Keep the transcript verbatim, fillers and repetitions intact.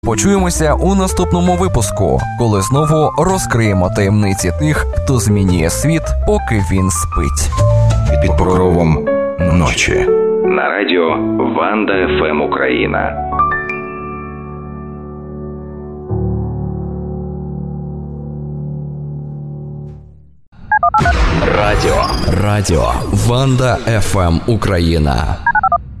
Почуємося у наступному випуску, коли знову розкриємо таємниці тих, хто змінює світ, поки він спить. Під покровом ночі. На радіо Ванда еф ем Україна. Радіо. Радіо Ванда еф ем Україна.